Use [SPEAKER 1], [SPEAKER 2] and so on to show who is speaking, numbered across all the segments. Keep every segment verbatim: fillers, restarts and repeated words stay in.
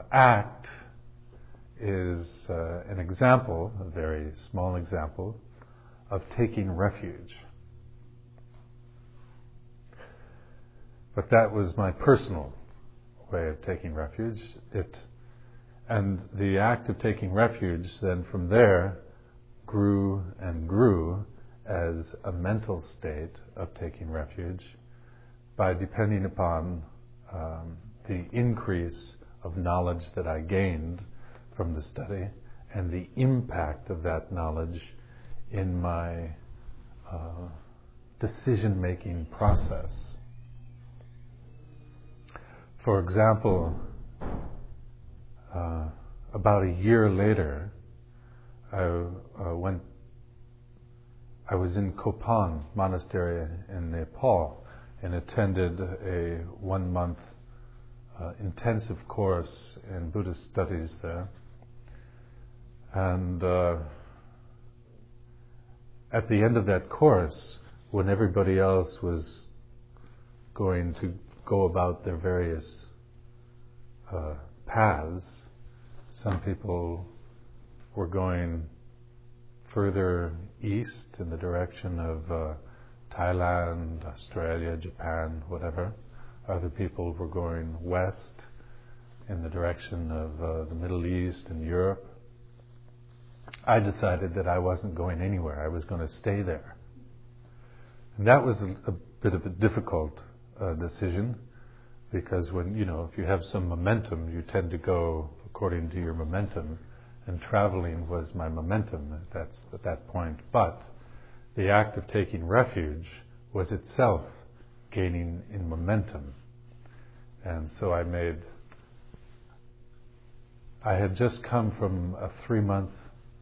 [SPEAKER 1] act is uh, an example, a very small example, of taking refuge. But that was my personal way of taking refuge. It, and the act of taking refuge then from there grew and grew as a mental state of taking refuge by depending upon um, the increase of knowledge that I gained from the study and the impact of that knowledge in my uh, decision-making process. For example, uh, about a year later, I uh, went. I was in Kopan Monastery in Nepal and attended a one-month uh, intensive course in Buddhist studies there. And uh, at the end of that course, when everybody else was going to go about their various uh, paths, some people were going further east in the direction of uh, Thailand, Australia, Japan, whatever. Other people were going west in the direction of uh, the Middle East and Europe. I decided that I wasn't going anywhere. I was going to stay there. And that was a, a bit of a difficult uh, decision, because when, you know, if you have some momentum, you tend to go according to your momentum, and traveling was my momentum at that, at that point. But the act of taking refuge was itself gaining in momentum. And so I made, I had just come from a three-month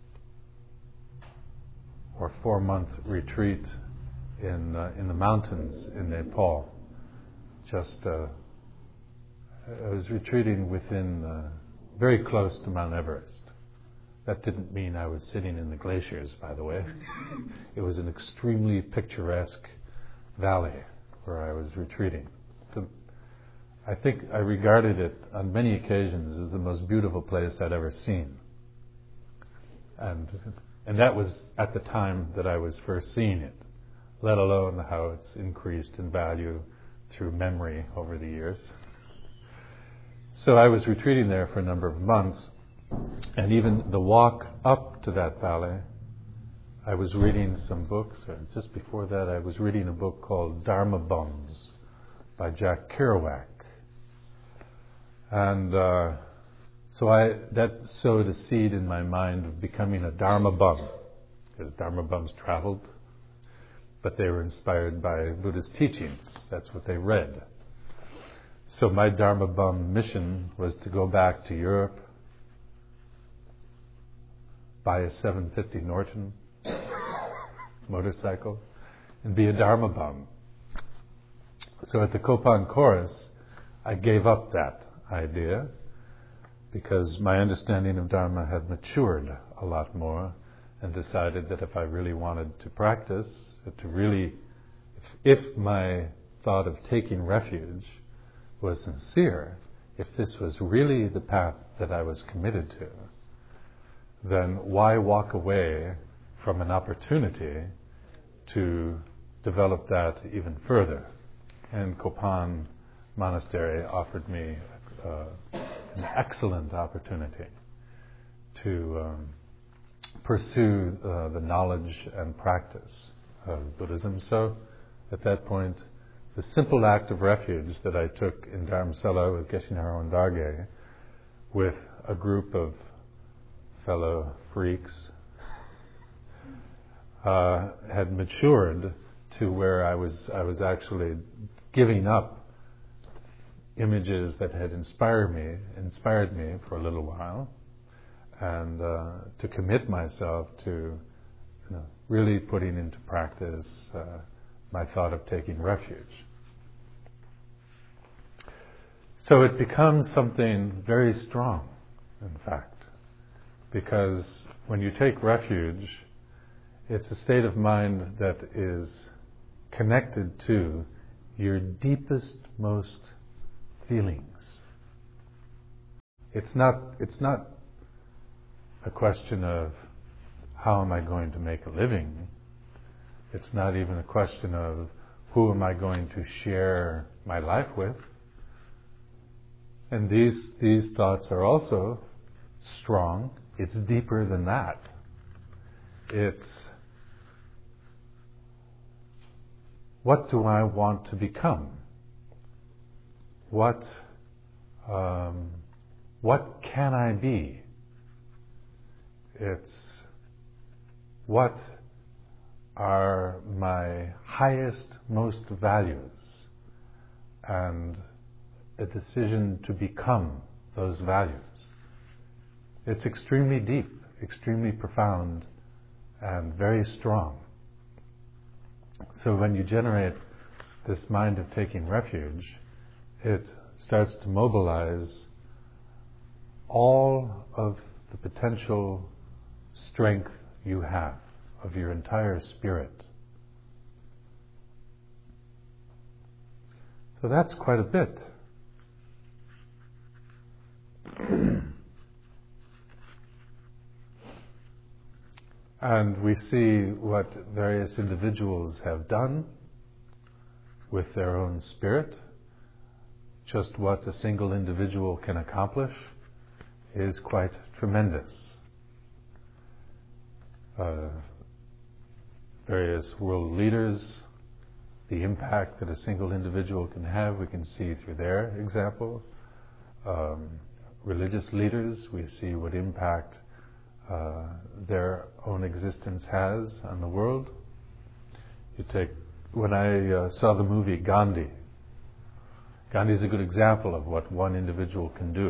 [SPEAKER 1] or four-month retreat in uh, in the mountains in Nepal. Just, uh, I was retreating within, uh, very close to Mount Everest. That didn't mean I was sitting in the glaciers, by the way. It was an extremely picturesque valley where I was retreating. The, I think I regarded it on many occasions as the most beautiful place I'd ever seen. And and that was at the time that I was first seeing it, let alone how it's increased in value through memory over the years. So I was retreating there for a number of months, and even the walk up to that valley, I was reading some books. Just before that, I was reading a book called Dharma Bums by Jack Kerouac. And uh, so I that sowed a seed in my mind of becoming a Dharma Bum, because Dharma Bums traveled, but they were inspired by Buddhist teachings. That's what they read. So my Dharma Bum mission was to go back to Europe, buy a seven fifty Norton motorcycle, and be a Dharma Bum. So at the Kopan Chorus, I gave up that idea because my understanding of Dharma had matured a lot more, and decided that if I really wanted to practice, to really, if, if my thought of taking refuge was sincere, if this was really the path that I was committed to, then why walk away from an opportunity to develop that even further? And Kopan Monastery offered me uh, an excellent opportunity to um, pursue uh, the knowledge and practice of Buddhism. So at that point, the simple act of refuge that I took in Dharamsala with Geshe Narwan Dargay, with a group of fellow freaks, uh, had matured to where I was I was actually giving up images that had inspired me inspired me for a little while, and uh, to commit myself to, you know, really putting into practice uh, my thought of taking refuge. So it becomes something very strong, in fact, because when you take refuge, it's a state of mind that is connected to your deepest, most feelings. it's not, it's not a question of how am I going to make a living. It's not even a question of who am I going to share my life with. And these these thoughts are also strong. It's deeper than that. It's, what do I want to become? What um, what can I be? It's, what are my highest, most values, and a decision to become those values. It's extremely deep, extremely profound, and very strong. So when you generate this mind of taking refuge, it starts to mobilize all of the potential strength you have of your entire spirit. So that's quite a bit. And we see what various individuals have done with their own spirit. Just what a single individual can accomplish is quite tremendous. Uh, various world leaders, the impact that a single individual can have, we can see through their example. Um, religious leaders, we see what impact uh, their own existence has on the world. You take, when I uh, saw the movie Gandhi, Gandhi is a good example of what one individual can do.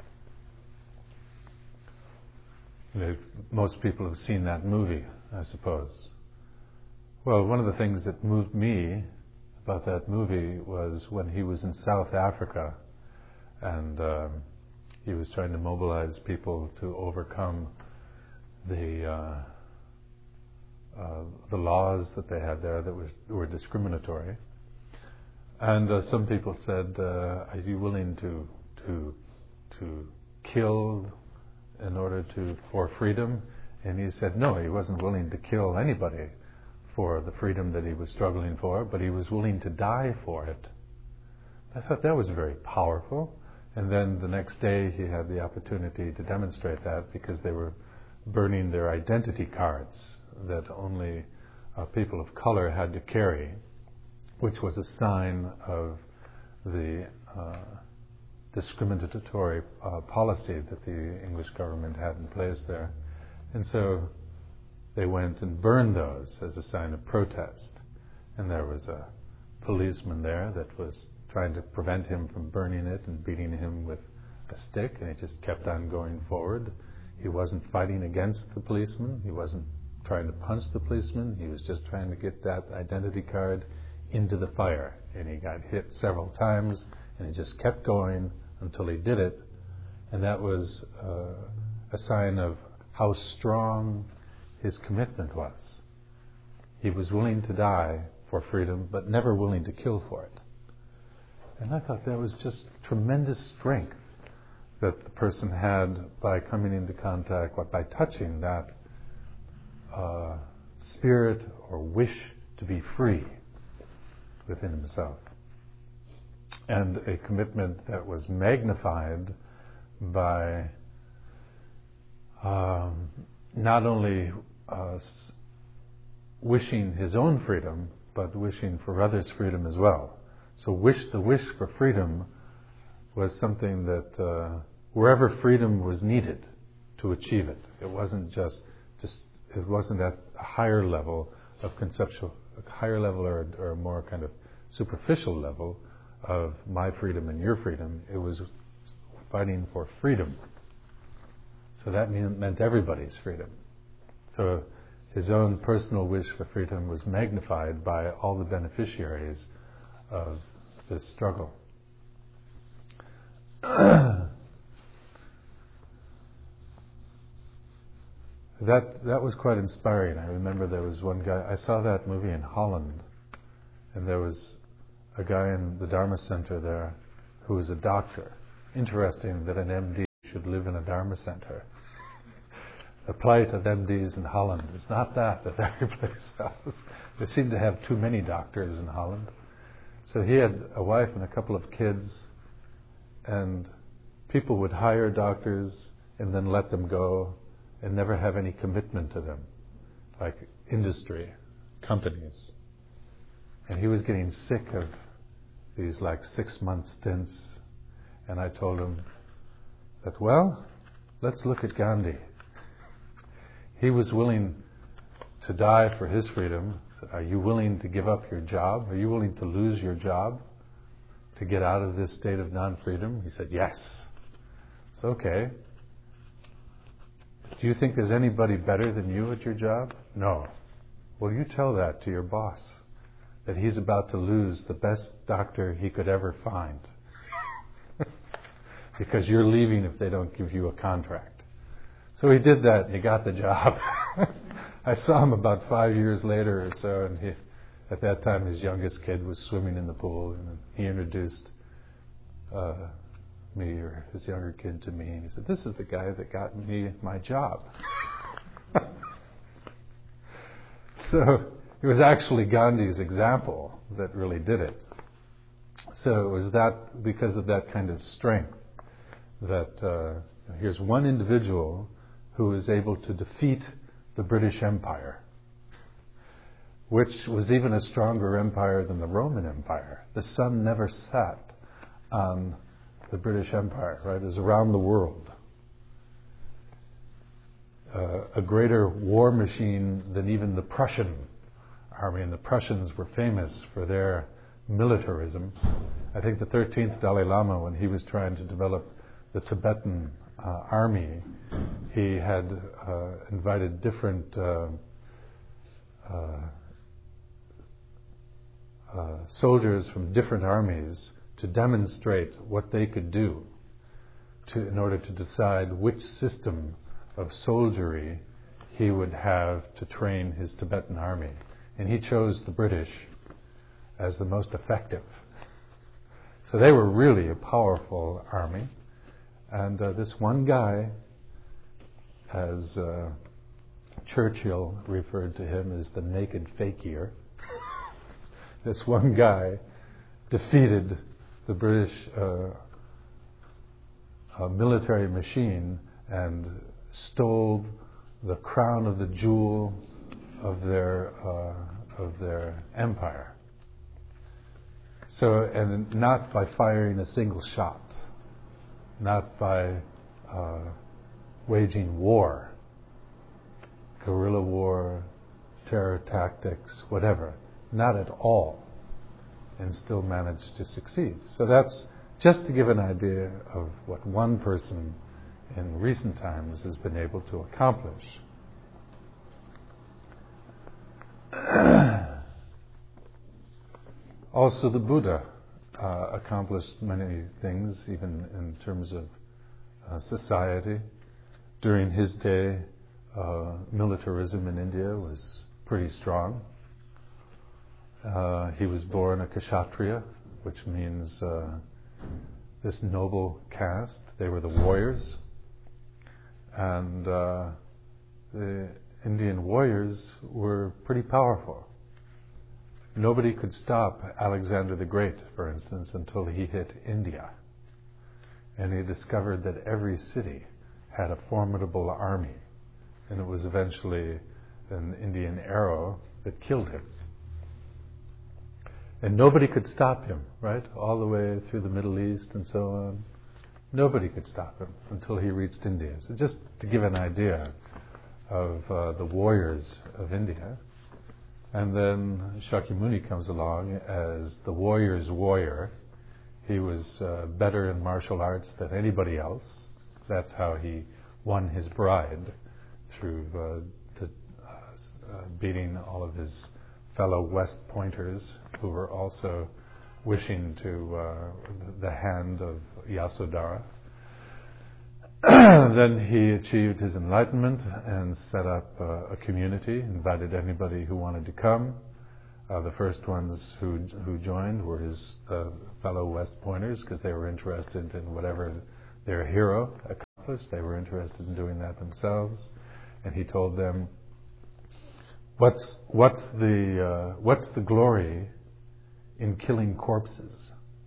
[SPEAKER 1] You know, most people have seen that movie, I suppose. Well, one of the things that moved me about that movie was when he was in South Africa and um, he was trying to mobilize people to overcome the uh, uh, the laws that they had there that was, were discriminatory. And uh, some people said, uh, "Are you willing to to to kill in order to for freedom?" And he said, no, he wasn't willing to kill anybody for the freedom that he was struggling for, but he was willing to die for it. I thought that was very powerful. And then the next day he had the opportunity to demonstrate that because they were burning their identity cards that only uh, people of color had to carry, which was a sign of the uh, discriminatory uh, policy that the English government had in place there. And so they went and burned those as a sign of protest. And there was a policeman there that was trying to prevent him from burning it and beating him with a stick, and he just kept on going forward. He wasn't fighting against the policeman. He wasn't trying to punch the policeman. He was just trying to get that identity card into the fire. And he got hit several times, and he just kept going until he did it. And that was uh, a sign of how strong his commitment was. He was willing to die for freedom, but never willing to kill for it. And I thought that was just tremendous strength that the person had by coming into contact, by touching that uh, spirit or wish to be free within himself. And a commitment that was magnified by um, not only uh, wishing his own freedom, but wishing for others' freedom as well. So wish, the wish for freedom was something that uh, wherever freedom was needed to achieve it, it wasn't just, just it wasn't at a higher level of conceptual, a higher level or, or a more kind of superficial level of my freedom and your freedom. It was fighting for freedom. So that mean, meant everybody's freedom. So his own personal wish for freedom was magnified by all the beneficiaries of this struggle. That that was quite inspiring. I remember there was one guy, I saw that movie in Holland, and there was a guy in the Dharma Center there who was a doctor. Interesting that an M D should live in a Dharma center. The plight of M Ds in Holland is not that of every place else. They seem to have too many doctors in Holland. So he had a wife and a couple of kids, and people would hire doctors and then let them go and never have any commitment to them, like industry, companies. And he was getting sick of these like six-month stints, and I told him that, well, let's look at Gandhi. He was willing to die for his freedom. I said, are you willing to give up your job? Are you willing to lose your job to get out of this state of non-freedom? He said, yes. It's okay. Do you think there's anybody better than you at your job? No. Well, you tell that to your boss, that he's about to lose the best doctor he could ever find because you're leaving if they don't give you a contract. So he did that, and he got the job. I saw him about five years later or so, and he, at that time his youngest kid was swimming in the pool, and he introduced uh, me, or his younger kid, to me, and he said, this is the guy that got me my job. So it was actually Gandhi's example that really did it. So it was that, because of that kind of strength, that uh, here's one individual who was able to defeat the British Empire, which was even a stronger empire than the Roman Empire. The sun never set on the British Empire, right? It was around the world. Uh, a greater war machine than even the Prussian army, and the Prussians were famous for their militarism. I think the thirteenth Dalai Lama, when he was trying to develop the Tibetan uh, army, he had uh, invited different uh, uh, uh, soldiers from different armies to demonstrate what they could do to, in order to decide which system of soldiery he would have to train his Tibetan army. And he chose the British as the most effective. So they were really a powerful army. And uh, this one guy, as uh, Churchill referred to him as the naked fakir, this one guy defeated the British uh, uh, military machine and stole the crown of the jewel of their uh, of their empire. So, and not by firing a single shot, not by uh, waging war, guerrilla war, terror tactics, whatever, not at all, and still managed to succeed. So that's just to give an idea of what one person in recent times has been able to accomplish. Also, the Buddha uh, accomplished many things, even in terms of uh, society. During his day, uh, militarism in India was pretty strong. Uh, he was born a Kshatriya, which means uh, this noble caste. They were the warriors. And uh, the Indian warriors were pretty powerful. Nobody could stop Alexander the Great, for instance, until he hit India. And he discovered that every city had a formidable army. And it was eventually an Indian arrow that killed him. And nobody could stop him, right? All the way through the Middle East and so on. Nobody could stop him until he reached India. So just to give an idea of uh, the warriors of India. And then Shakyamuni comes along as the warrior's warrior. He was uh, better in martial arts than anybody else. That's how he won his bride, through uh, the, uh, uh, beating all of his fellow West Pointers who were also wishing to uh, the hand of Yasodhara. Then he achieved his enlightenment and set up uh, a community, invited anybody who wanted to come. Uh, the first ones who who joined were his uh, fellow West Pointers, because they were interested in whatever their hero accomplished. Buddhists. They were interested in doing that themselves. And he told them, what's, what's, the, uh, what's the glory in killing corpses?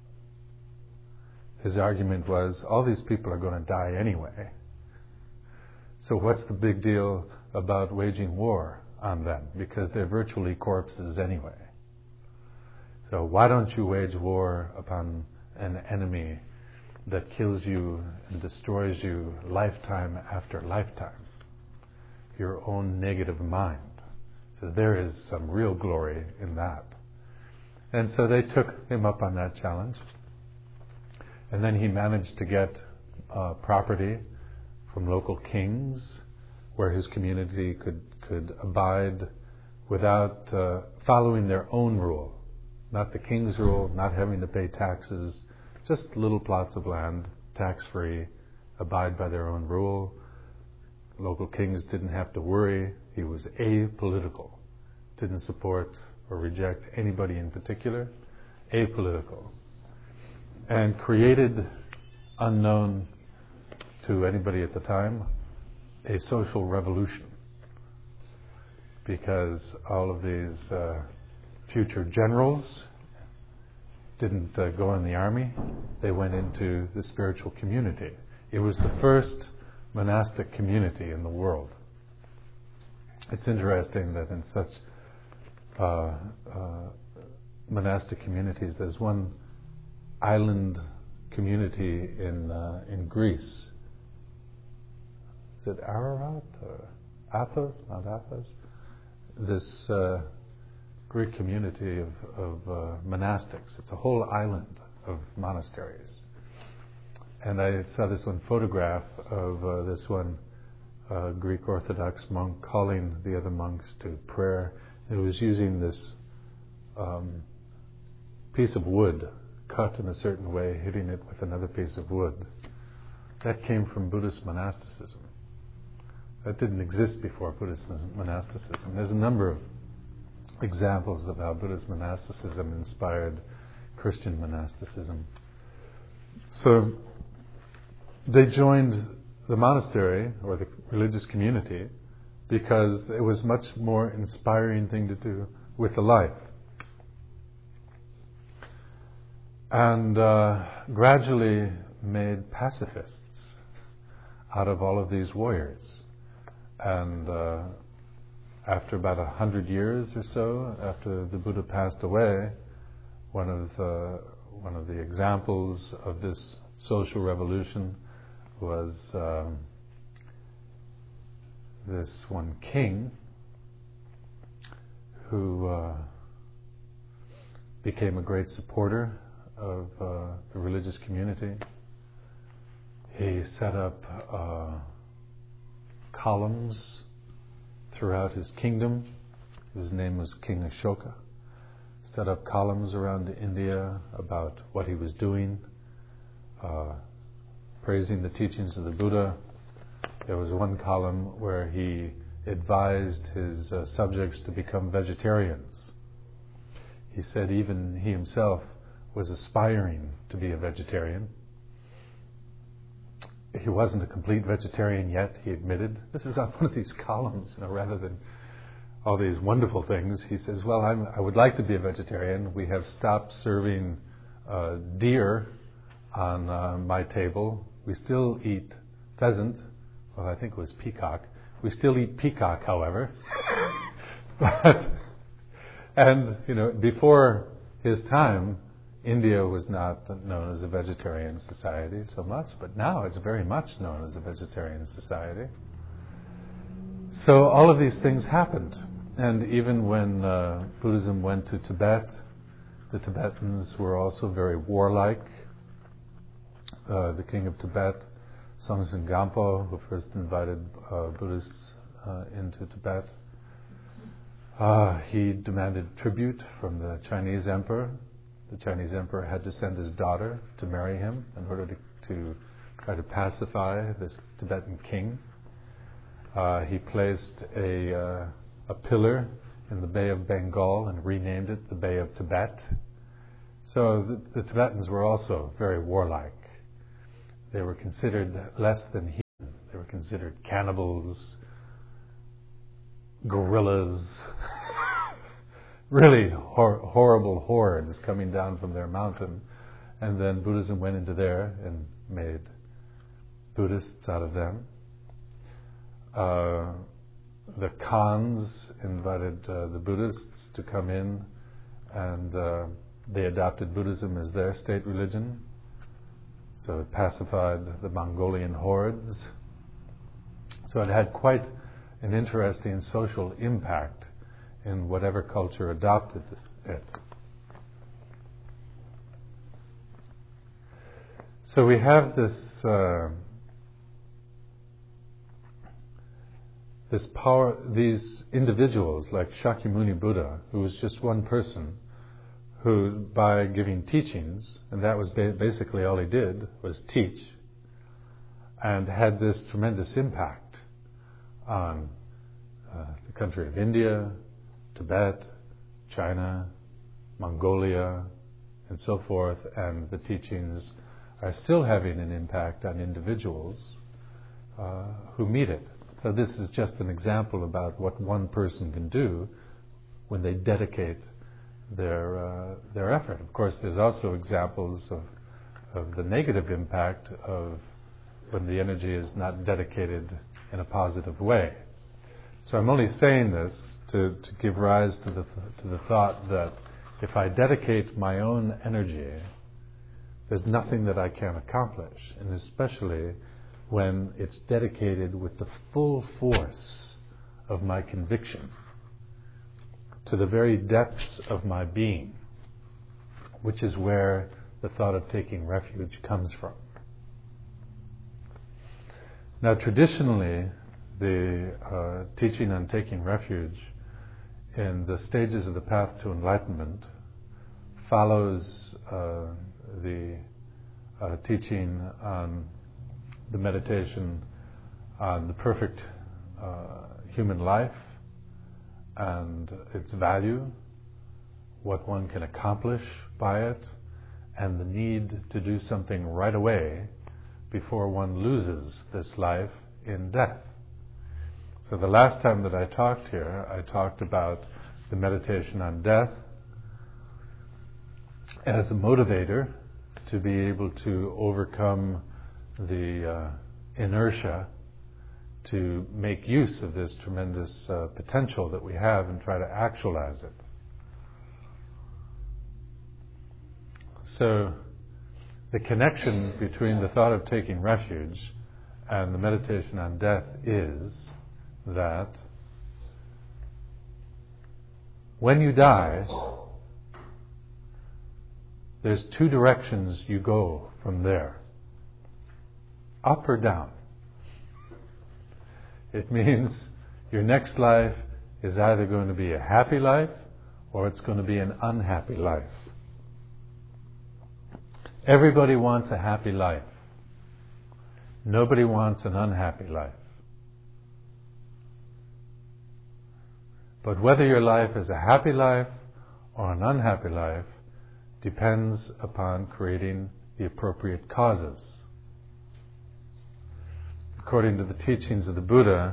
[SPEAKER 1] His argument was, all these people are going to die anyway. So what's the big deal about waging war on them? Because they're virtually corpses anyway. So why don't you wage war upon an enemy that kills you and destroys you lifetime after lifetime? Your own negative mind. So there is some real glory in that. And so they took him up on that challenge. And then he managed to get uh, property from local kings where his community could, could abide without uh, following their own rule. Not the king's rule, not having to pay taxes, just little plots of land, tax-free, abide by their own rule. Local kings didn't have to worry. He was apolitical. Didn't support or reject anybody in particular. Apolitical. And created, unknown to anybody at the time, a social revolution. Because all of these uh, future generals didn't uh, go in the army. They went into the spiritual community. It was the first monastic community in the world. It's interesting that in such uh, uh, monastic communities, there's one island community in uh, in Greece. Is it Ararat or Athos? Not Athos. This uh, Greek community of, of uh, monastics. It's a whole island of monasteries. And I saw this one photograph of uh, this one uh, Greek Orthodox monk calling the other monks to prayer. It was using this um, piece of wood cut in a certain way, hitting it with another piece of wood. That came from Buddhist monasticism. That didn't exist before Buddhist monasticism. There's a number of examples of how Buddhist monasticism inspired Christian monasticism. So they joined the monastery or the religious community because it was a much more inspiring thing to do with the life. And uh, gradually made pacifists out of all of these warriors. And uh, after about a hundred years or so, after the Buddha passed away, one of the, one of the examples of this social revolution was um, this one king who uh, became a great supporter of uh, the religious community. He set up uh, columns throughout his kingdom. His name was King Ashoka. Set up columns around India about what he was doing, uh, praising the teachings of the Buddha. There was one column where he advised his uh, subjects to become vegetarians. He said even he himself was aspiring to be a vegetarian. He wasn't a complete vegetarian yet, he admitted. This is on one of these columns, you know, rather than all these wonderful things. He says, well, I'm, I would like to be a vegetarian. We have stopped serving uh, deer on uh, my table. We still eat pheasant. Well, I think it was peacock. We still eat peacock, however. but, and, you know, before his time, India was not known as a vegetarian society so much, but now it's very much known as a vegetarian society. So all of these things happened. And even when uh, Buddhism went to Tibet, the Tibetans were also very warlike. Uh, the king of Tibet, Songtsen Gampo, who first invited uh, Buddhists uh, into Tibet, uh, he demanded tribute from the Chinese emperor. The Chinese emperor had to send his daughter to marry him in order to, to try to pacify this Tibetan king. Uh, he placed a, uh, a pillar in the Bay of Bengal and renamed it the Bay of Tibet. So the, the Tibetans were also very warlike. They were considered less than considered cannibals, gorillas, really hor- horrible hordes coming down from their mountain. And then Buddhism went into there and made Buddhists out of them. Uh, the Khans invited uh, the Buddhists to come in, and uh, they adopted Buddhism as their state religion. So it pacified the Mongolian hordes. So it had quite an interesting social impact in whatever culture adopted it. So we have this uh, this power, these individuals like Shakyamuni Buddha, who was just one person, who by giving teachings, and that was ba- basically all he did, was teach, and had this tremendous impact on uh, the country of India, Tibet, China, Mongolia, and so forth, and the teachings are still having an impact on individuals uh, who meet it. So this is just an example about what one person can do when they dedicate their uh, their effort. Of course, there's also examples of of the negative impact of when the energy is not dedicated in a positive way. So I'm only saying this to, to give rise to the to the thought that if I dedicate my own energy, there's nothing that I can accomplish, and especially when it's dedicated with the full force of my conviction to the very depths of my being, which is where the thought of taking refuge comes from. Now, traditionally, the uh, teaching on taking refuge in the stages of the path to enlightenment follows uh, the uh, teaching on the meditation on the perfect uh, human life and its value, what one can accomplish by it, and the need to do something right away before one loses this life in death. So the last time that I talked here, I talked about the meditation on death as a motivator to be able to overcome the uh, inertia to make use of this tremendous uh, potential that we have and try to actualize it. So the connection between the thought of taking refuge and the meditation on death is that when you die, there's two directions you go from there. Up or down. It means your next life is either going to be a happy life or it's going to be an unhappy life. Everybody wants a happy life. Nobody wants an unhappy life. But whether your life is a happy life or an unhappy life depends upon creating the appropriate causes. According to the teachings of the Buddha,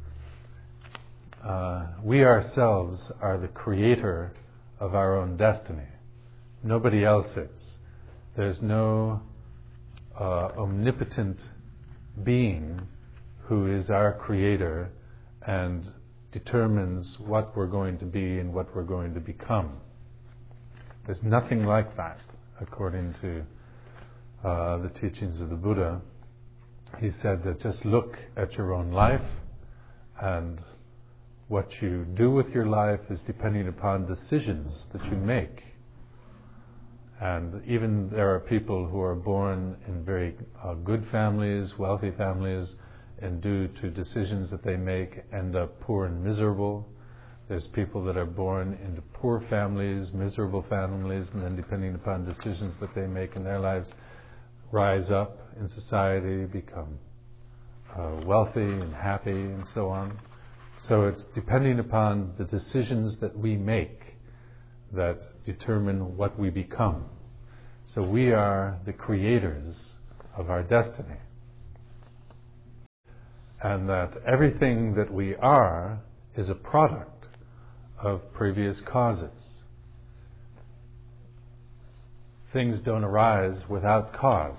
[SPEAKER 1] uh, we ourselves are the creator of our own destiny. Nobody else is. There's no uh, omnipotent being who is our creator and determines what we're going to be and what we're going to become. There's nothing like that, according to uh, the teachings of the Buddha. He said that just look at your own life, and what you do with your life is depending upon decisions that you make. And even there are people who are born in very uh, good families, wealthy families, and due to decisions that they make end up poor and miserable. There's people that are born into poor families, miserable families, and then depending upon decisions that they make in their lives, rise up in society, become uh, wealthy and happy, and so on. So it's depending upon the decisions that we make that determine what we become. So we are the creators of our destiny. and that everything that we are is a product of previous causes. Things don't arise without cause.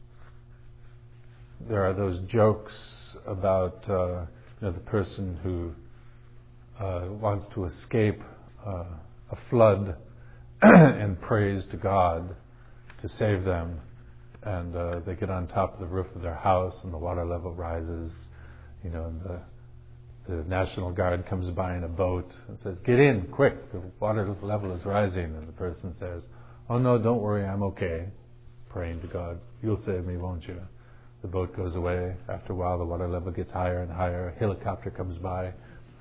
[SPEAKER 1] There are those jokes about uh, you know, the person who uh, wants to escape uh, a flood and prays to God to save them, and uh, they get on top of the roof of their house and the water level rises, you know, and the, the National Guard comes by in a boat and says, "Get in, quick, the water level is rising," and the person says, "Oh no, don't worry, I'm okay," praying to God, "You'll save me, won't you?" The boat goes away. After a while, the water level gets higher and higher. A helicopter comes by.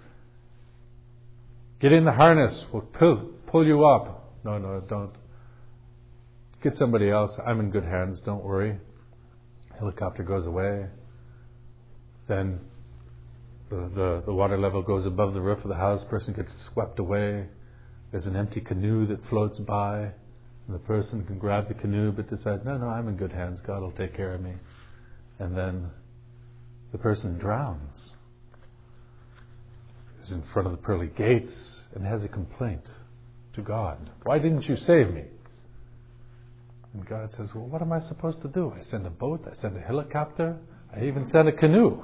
[SPEAKER 1] "Get in the harness. We'll pull, pull you up." "No, no, don't. Get somebody else. I'm in good hands. Don't worry." Helicopter goes away. Then the, the, the water level goes above the roof of the house. Person gets swept away. There's an empty canoe that floats by. And the person can grab the canoe but decide, no, no, I'm in good hands. God will take care of me. And then the person drowns. Is in front of the pearly gates and has a complaint to God. "Why didn't you save me?" And God says, "Well, what am I supposed to do? I send a boat, I send a helicopter, I even send a canoe."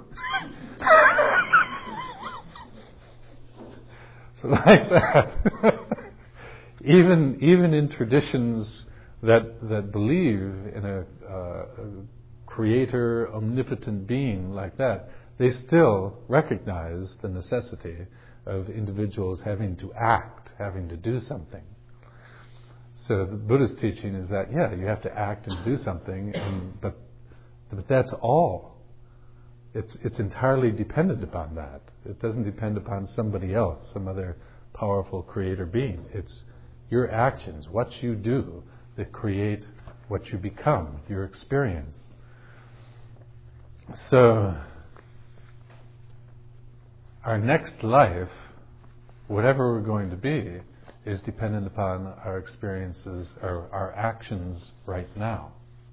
[SPEAKER 1] So like that. even even in traditions that that believe in a, uh, a creator, omnipotent being like that, they still recognize the necessity of individuals having to act, having to do something. So the Buddhist teaching is that, yeah, you have to act and do something, and, but but that's all. It's it's entirely dependent upon that. It doesn't depend upon somebody else, some other powerful creator being. It's your actions, what you do, that create what you become, your experience. So our next life, whatever we're going to be, is dependent upon our experiences, or our actions right now.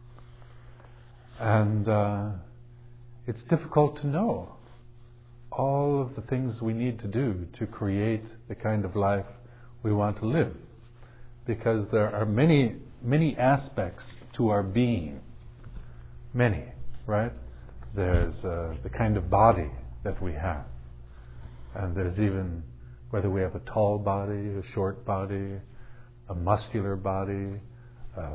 [SPEAKER 1] And uh, it's difficult to know all of the things we need to do to create the kind of life we want to live. Because there are many, many aspects to our being. Many, right? There's uh, the kind of body that we have. And there's even whether we have a tall body, a short body, a muscular body, a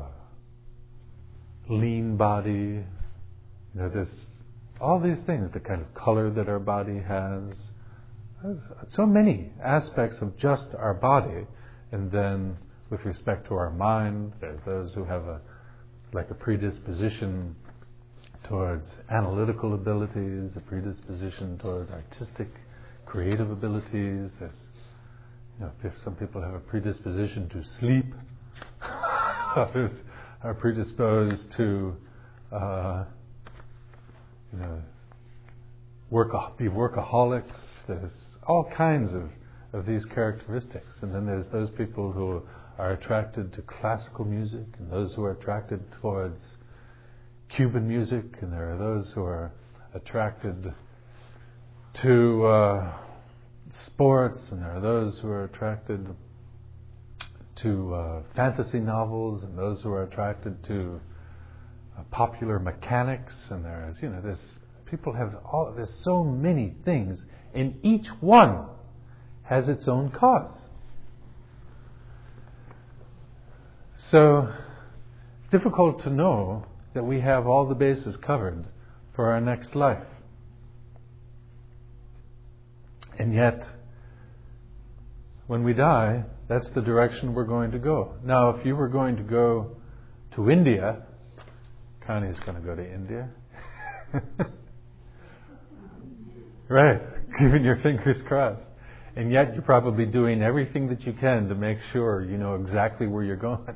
[SPEAKER 1] lean body. You know, there's all these things, the kind of color that our body has. There's so many aspects of just our body. And then with respect to our mind, there's those who have a like a predisposition towards analytical abilities, a predisposition towards artistic, creative abilities. There's, you know, some people have a predisposition to sleep. Others are predisposed to, uh, you know, work be workaholics. There's all kinds of, of these characteristics. And then there's those people who are attracted to classical music, and those who are attracted towards Cuban music, and there are those who are attracted to uh, sports, and there are those who are attracted to uh, fantasy novels, and those who are attracted to uh, popular mechanics, and there's, you know, there's people have all, there's so many things, and each one has its own cause. So, difficult to know that we have all the bases covered for our next life. And yet, when we die, that's the direction we're going to go. Now, if you were going to go to India, Connie's going to go to India. Right, keeping your fingers crossed. And yet you're probably doing everything that you can to make sure you know exactly where you're going.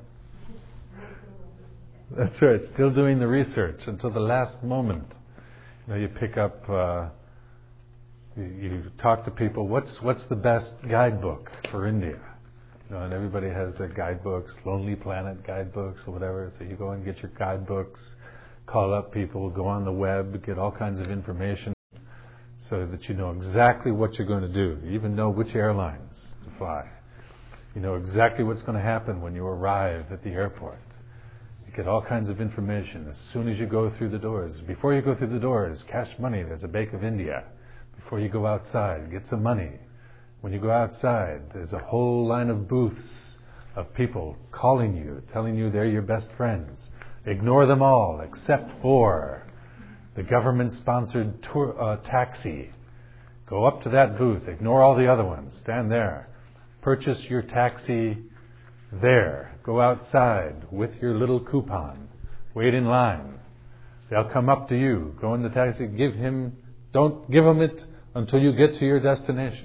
[SPEAKER 1] That's right, still doing the research until the last moment. You know, you pick up, uh, you, you talk to people, what's what's the best guidebook for India? You know, and everybody has their guidebooks, Lonely Planet guidebooks or whatever, so you go and get your guidebooks, call up people, go on the web, get all kinds of information, so that you know exactly what you're going to do. You even know which airlines to fly. You know exactly what's going to happen when you arrive at the airport. You get all kinds of information as soon as you go through the doors. Before you go through the doors, cash money, there's a Bank of India. Before you go outside, get some money. When you go outside, there's a whole line of booths of people calling you, telling you they're your best friends. Ignore them all except for the government-sponsored tour, uh, taxi. Go up to that booth, ignore all the other ones, stand there. Purchase your taxi there. Go outside with your little coupon. Wait in line. They'll come up to you. Go in the taxi. Give him, don't give him it until you get to your destination.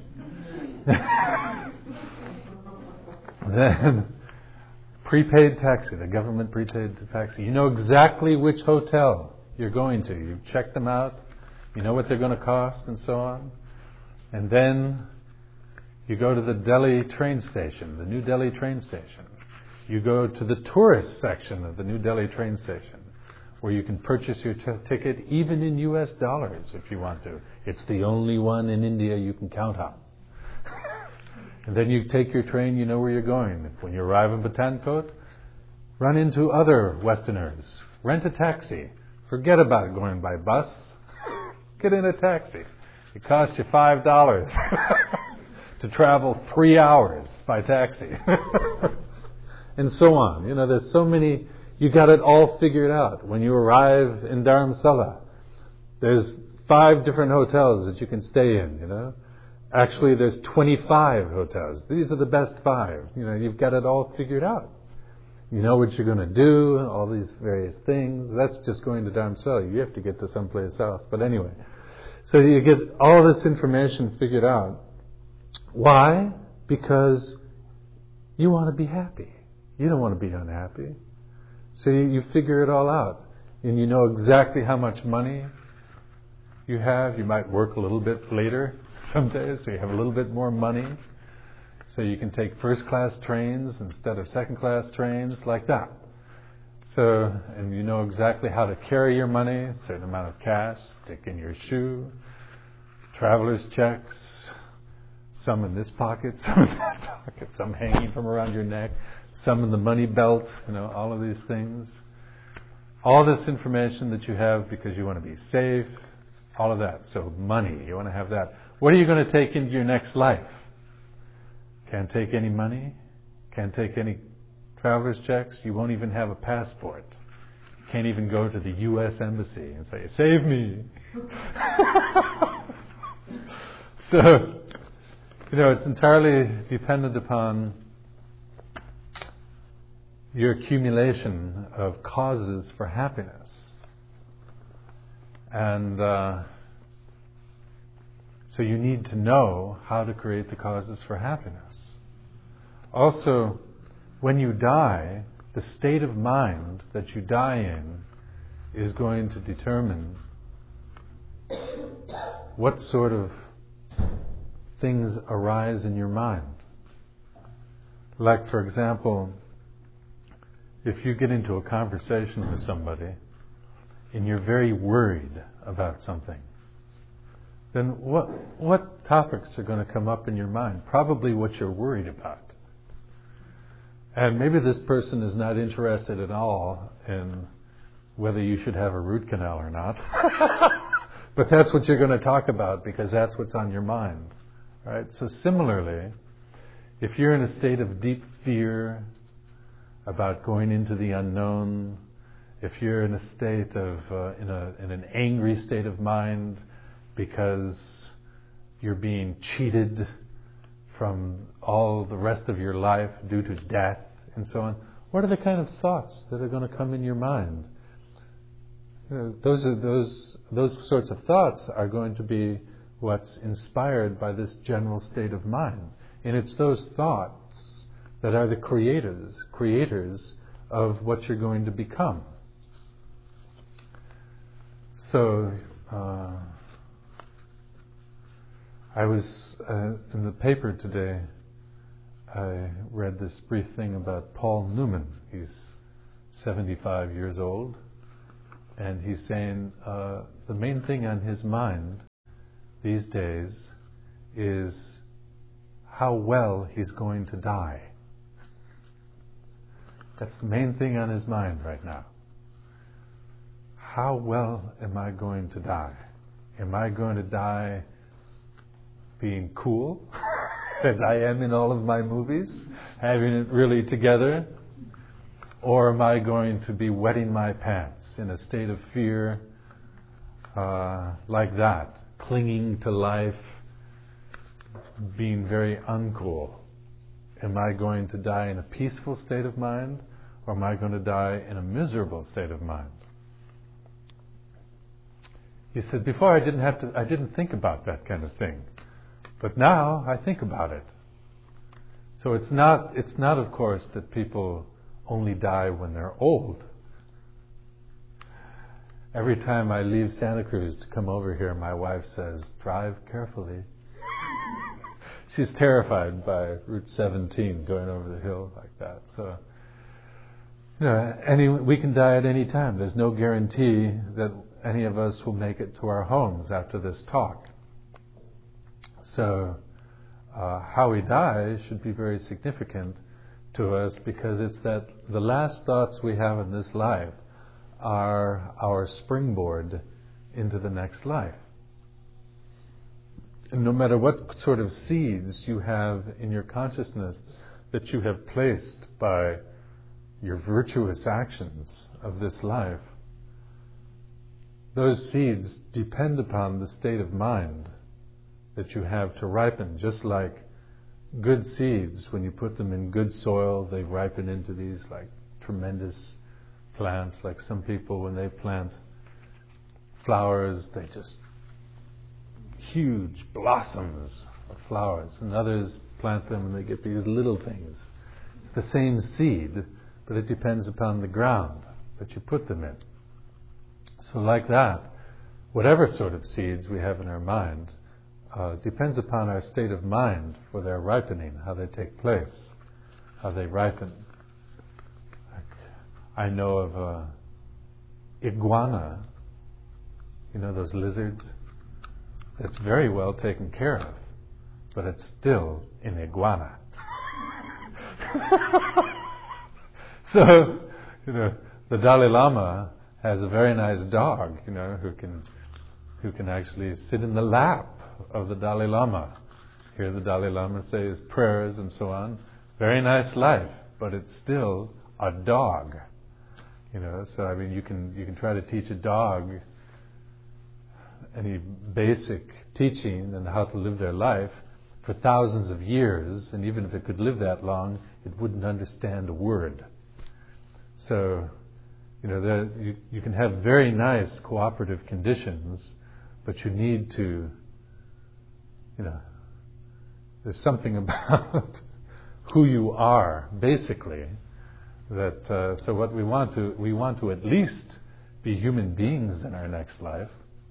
[SPEAKER 1] Then, prepaid taxi, the government prepaid taxi. You know exactly which hotel you're going to. You've checked them out. You know what they're going to cost and so on. And then you go to the Delhi train station, the New Delhi train station. You go to the tourist section of the New Delhi train station, where you can purchase your t- ticket even in U S dollars if you want to. It's the only one in India you can count on. And then you take your train, you know where you're going. When you arrive in Pathankot, run into other Westerners. Rent a taxi. Forget about going by bus. Get in a taxi. It costs you five dollars to travel three hours by taxi. And so on. You know, there's so many, you got it all figured out. When you arrive in Dharamsala, there's five different hotels that you can stay in, you know. Actually, there's twenty-five hotels. These are the best five. You know, you've got it all figured out. You know what you're going to do, all these various things. That's just going to Dharamsala. You have to get to someplace else. But anyway, so you get all this information figured out. Why? Because you want to be happy. You don't want to be unhappy. So you, you figure it all out. And you know exactly how much money you have. You might work a little bit later some days, so you have a little bit more money. So you can take first-class trains instead of second-class trains, like that. So, and you know exactly how to carry your money, a certain amount of cash, stick in your shoe, traveler's checks, some in this pocket, some in that pocket, some hanging from around your neck, some in the money belt, you know, all of these things. All this information that you have because you want to be safe, all of that. So money, you want to have that. What are you going to take into your next life? Can't take any money. Can't take any traveler's checks. You won't even have a passport. You can't even go to the U S Embassy and say, save me. So, you know, it's entirely dependent upon your accumulation of causes for happiness. And uh, so you need to know how to create the causes for happiness. Also, when you die, the state of mind that you die in is going to determine what sort of things arise in your mind. Like, for example, if you get into a conversation with somebody and you're very worried about something, then what what topics are going to come up in your mind? Probably what you're worried about. And maybe this person is not interested at all in whether you should have a root canal or not. But that's what you're going to talk about because that's what's on your mind. Right? So similarly, if you're in a state of deep fear about going into the unknown, if you're in a state of, uh, in, a, in an angry state of mind because you're being cheated from all the rest of your life due to death and so on, what are the kind of thoughts that are going to come in your mind? You know, those are those those sorts of thoughts are going to be what's inspired by this general state of mind. And it's those thoughts that are the creators, creators of what you're going to become. So, uh, I was uh, in the paper today, I read this brief thing about Paul Newman. He's seventy-five years old, and he's saying uh, the main thing on his mind these days is how well he's going to die. That's the main thing on his mind right now. How well am I going to die? Am I going to die being cool, as I am in all of my movies, having it really together? Or am I going to be wetting my pants in a state of fear, uh, like that, clinging to life, being very uncool? Am I going to die in a peaceful state of mind, or am I going to die in a miserable state of mind? He said, before I didn't have to, I didn't think about that kind of thing, but now I think about it. So it's not, it's not, of course, that people only die when they're old. Every time I leave Santa Cruz to come over here, my wife says, drive carefully. She's terrified by Route seventeen going over the hill like that. So, you know, any, we can die at any time. There's no guarantee that any of us will make it to our homes after this talk. So, uh, how we die should be very significant to us, because it's that the last thoughts we have in this life are our springboard into the next life. And no matter what sort of seeds you have in your consciousness that you have placed by your virtuous actions of this life, those seeds depend upon the state of mind that you have to ripen. Just like good seeds, when you put them in good soil, they ripen into these like tremendous plants. Like some people, when they plant flowers, they just huge blossoms of flowers, and others plant them and they get these little things. It's the same seed, but it depends upon the ground that you put them in. So like that, whatever sort of seeds we have in our mind uh, depends upon our state of mind for their ripening, how they take place, how they ripen. I know of a iguana, you know those lizards? That's very well taken care of, but it's still an iguana. So, you know, the Dalai Lama has a very nice dog, you know, who can who can actually sit in the lap of the Dalai Lama. Hear the Dalai Lama say his prayers and so on. Very nice life, but it's still a dog. You know, so I mean, you can you can try to teach a dog any basic teaching and how to live their life for thousands of years, and even if it could live that long, it wouldn't understand a word. So, you know, there, you, you can have very nice cooperative conditions, but you need to, you know, there's something about who you are, basically, that, uh, so what we want to, we want to at least be human beings in our next life.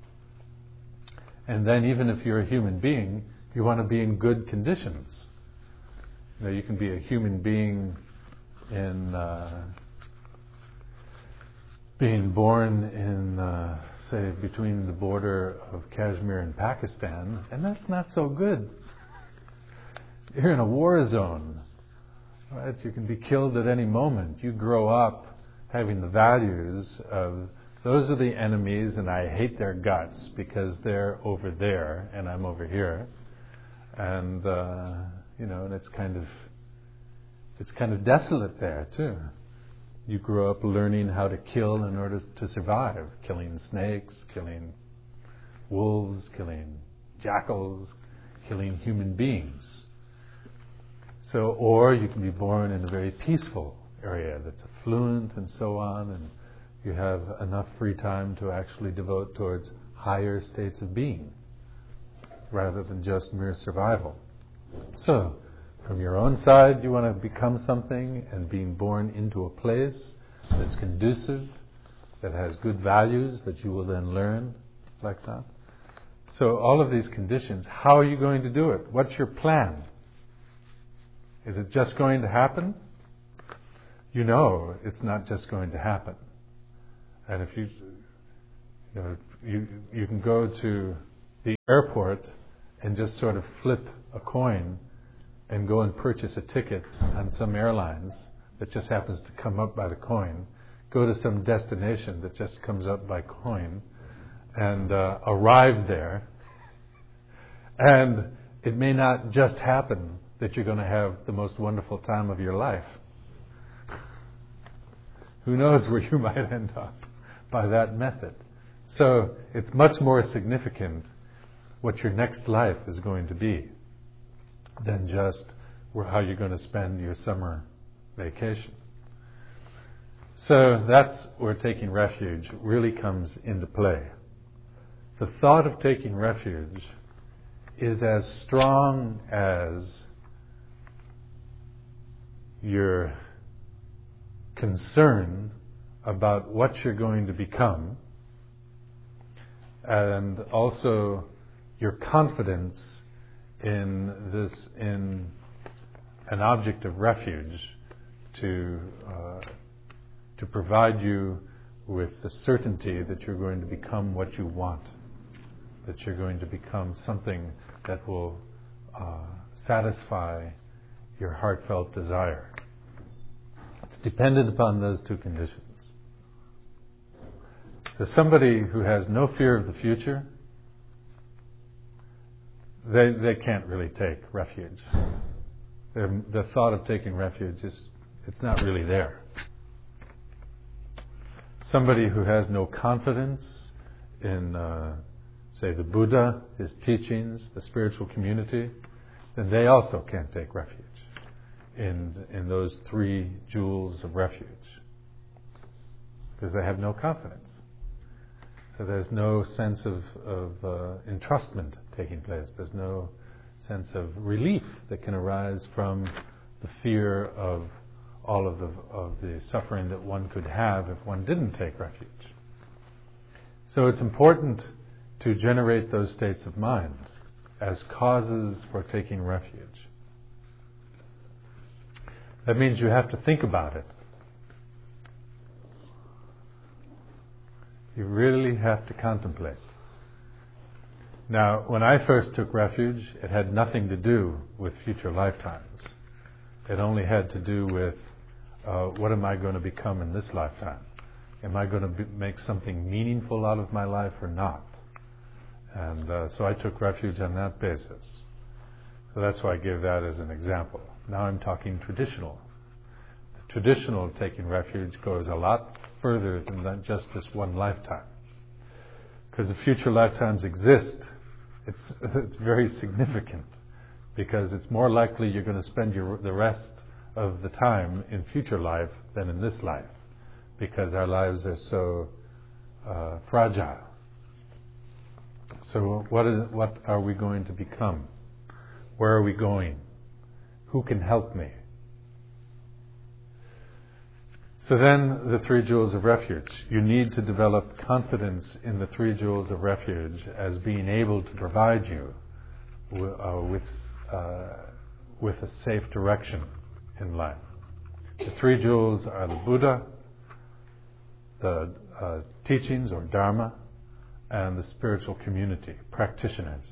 [SPEAKER 1] And then even if you're a human being, you want to be in good conditions. You know, you can be a human being in, uh, being born in, uh, say, between the border of Kashmir and Pakistan, and that's not so good. You're in a war zone, right? You can be killed at any moment. You grow up having the values of, those are the enemies and I hate their guts because they're over there and I'm over here. And, uh, you know, and it's kind of, it's kind of desolate there too. You grow up learning how to kill in order to survive. Killing snakes, killing wolves, killing jackals, killing human beings. So, or you can be born in a very peaceful area that's affluent and so on, and you have enough free time to actually devote towards higher states of being, rather than just mere survival. So, from your own side, you want to become something, and being born into a place that's conducive, that has good values that you will then learn, like that. So all of these conditions, how are you going to do it? What's your plan? Is it just going to happen? You know it's not just going to happen. And if you, you know, you, you can go to the airport and just sort of flip a coin and go and purchase a ticket on some airlines that just happens to come up by the coin, go to some destination that just comes up by coin, and uh, arrive there. And it may not just happen that you're going to have the most wonderful time of your life. Who knows where you might end up by that method. So it's much more significant what your next life is going to be than just how you're going to spend your summer vacation. So that's where taking refuge really comes into play. The thought of taking refuge is as strong as your concern about what you're going to become, and also your confidence in this, in an object of refuge to uh, to provide you with the certainty that you're going to become what you want, that you're going to become something that will uh, satisfy your heartfelt desire. It's dependent upon those two conditions. So somebody who has no fear of the future, they they can't really take refuge. Their, the thought of taking refuge is, it's not really there. Somebody who has no confidence in, uh, say, the Buddha, his teachings, the spiritual community, then they also can't take refuge in in those three jewels of refuge, because they have no confidence. So there's no sense of, of uh, entrustment taking place. There's no sense of relief that can arise from the fear of all of the of the suffering that one could have if one didn't take refuge. So it's important to generate those states of mind as causes for taking refuge. That means you have to think about it. You really have to contemplate. Now, when I first took refuge, it had nothing to do with future lifetimes. It only had to do with uh, what am I going to become in this lifetime? Am I going to be, make something meaningful out of my life or not? And uh, so I took refuge on that basis. So that's why I gave that as an example. Now I'm talking traditional. The traditional taking refuge goes a lot further than that, just this one lifetime. Because if future lifetimes exist, it's it's very significant, because it's more likely you're going to spend your the rest of the time in future life than in this life, because our lives are so uh, fragile. So what is what are we going to become? Where are we going? Who can help me? So then, the three jewels of refuge. You need to develop confidence in the three jewels of refuge as being able to provide you w- uh, with uh, with a safe direction in life. The three jewels are the Buddha, the uh, teachings or Dharma, and the spiritual community, practitioners.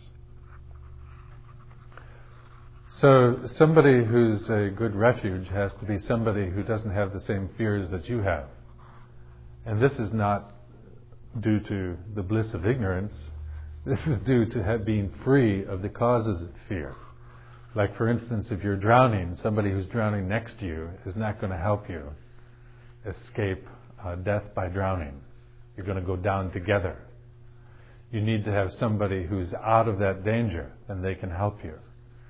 [SPEAKER 1] So somebody who's a good refuge has to be somebody who doesn't have the same fears that you have. And this is not due to the bliss of ignorance. This is due to have being free of the causes of fear. Like, for instance, if you're drowning, somebody who's drowning next to you is not going to help you escape uh, death by drowning. You're going to go down together. You need to have somebody who's out of that danger, and they can help you.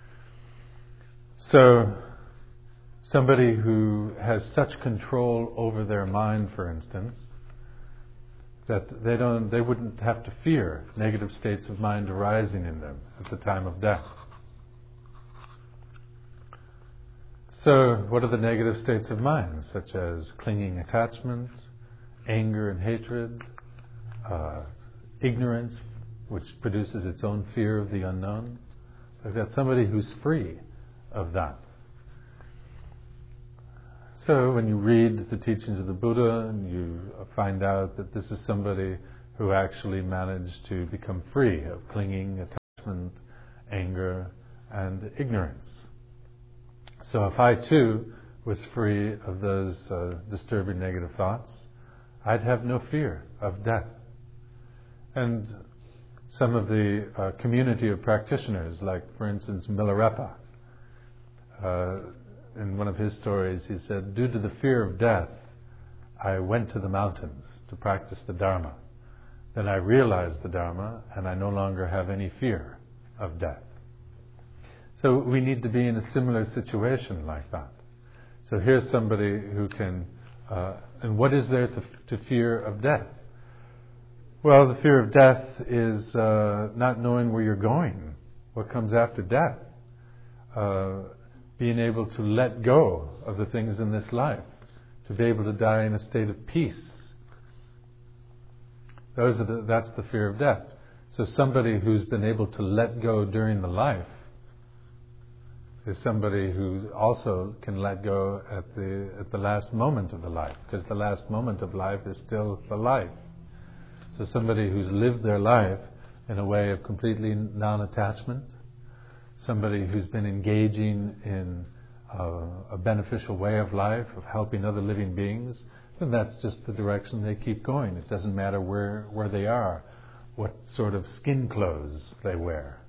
[SPEAKER 1] So, somebody who has such control over their mind, for instance, that they don't, they wouldn't have to fear negative states of mind arising in them at the time of death. So, what are the negative states of mind, such as clinging attachment, anger and hatred, uh, ignorance, which produces its own fear of the unknown? I've got somebody who's free of that. So when you read the teachings of the Buddha and you find out that this is somebody who actually managed to become free of clinging, attachment, anger, and ignorance. So if I too was free of those uh, disturbing negative thoughts, I'd have no fear of death. And some of the uh, community of practitioners, like for instance Milarepa, uh, in one of his stories he said, due to the fear of death, I went to the mountains to practice the Dharma. Then I realized the Dharma and I no longer have any fear of death. So we need to be in a similar situation like that. So here's somebody who can, uh, and what is there to, to fear of death? Well, the fear of death is uh, not knowing where you're going, what comes after death, uh, being able to let go of the things in this life, to be able to die in a state of peace. Those are the, that's the fear of death. So somebody who's been able to let go during the life is somebody who also can let go at the at the last moment of the life, because the last moment of life is still the life. So somebody who's lived their life in a way of completely non-attachment, somebody who's been engaging in uh, a beneficial way of life, of helping other living beings, then that's just the direction they keep going. It doesn't matter where, where they are, what sort of skin clothes they wear,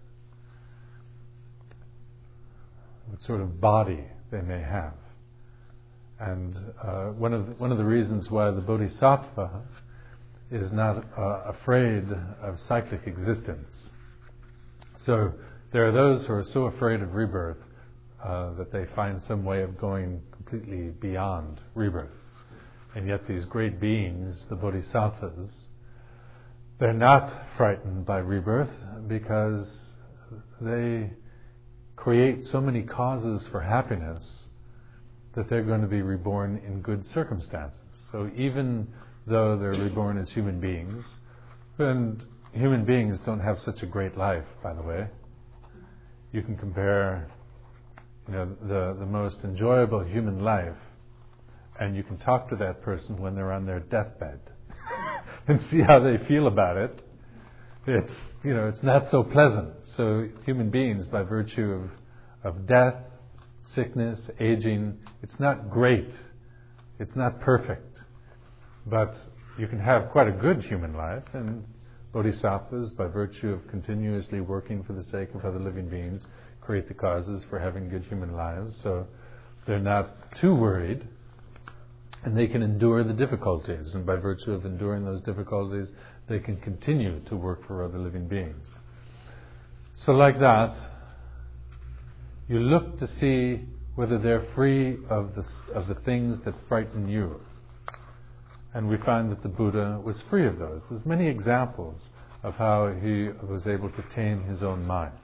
[SPEAKER 1] what sort of body they may have. And uh, one of the, one of the reasons why the Bodhisattva is not uh, afraid of cyclic existence. So there are those who are so afraid of rebirth uh, that they find some way of going completely beyond rebirth. And yet these great beings, the Bodhisattvas, they're not frightened by rebirth because they create so many causes for happiness that they're going to be reborn in good circumstances. So even though they're reborn as human beings, and human beings don't have such a great life, by the way. You can compare, you know, the, the most enjoyable human life, and you can talk to that person when they're on their deathbed and see how they feel about it. It's, you know, it's not so pleasant. So human beings, by virtue of, of death, sickness, aging, it's not great. It's not perfect. But you can have quite a good human life, and bodhisattvas, by virtue of continuously working for the sake of other living beings, create the causes for having good human lives. So they're not too worried, and they can endure the difficulties. And by virtue of enduring those difficulties, they can continue to work for other living beings. So like that, you look to see whether they're free of the, of the things that frighten you. And we find that the Buddha was free of those. There's many examples of how he was able to tame his own mind.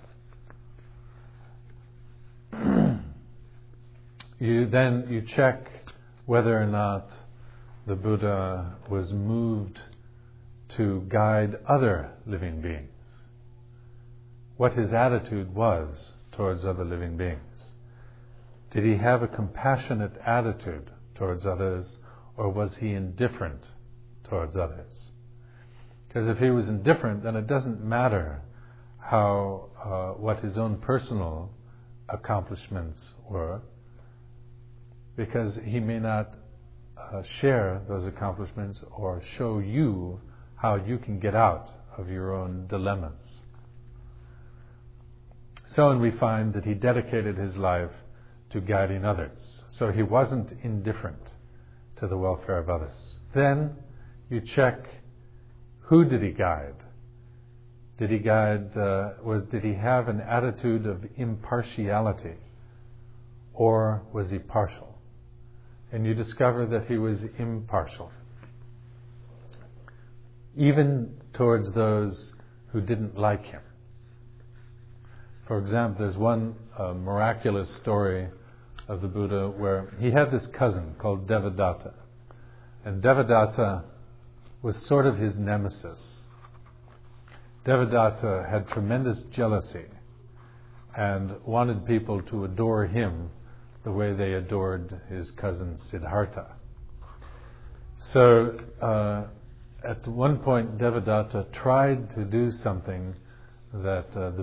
[SPEAKER 1] you then you check whether or not the Buddha was moved to guide other living beings, what his attitude was towards other living beings. Did he have a compassionate attitude towards others, or was he indifferent towards others? Because if he was indifferent, then it doesn't matter how uh, what his own personal accomplishments were, because he may not uh, share those accomplishments or show you how you can get out of your own dilemmas. So, and we find that he dedicated his life to guiding others. So he wasn't indifferent to the welfare of others. Then you check, who did he guide? Did he guide, uh, was, did he have an attitude of impartiality, or was he partial? And you discover that he was impartial, even towards those who didn't like him. For example, there's one uh, miraculous story of the Buddha where he had this cousin called Devadatta. And Devadatta was sort of his nemesis. Devadatta had tremendous jealousy and wanted people to adore him the way they adored his cousin Siddhartha. So uh, at one point Devadatta tried to do something that uh, the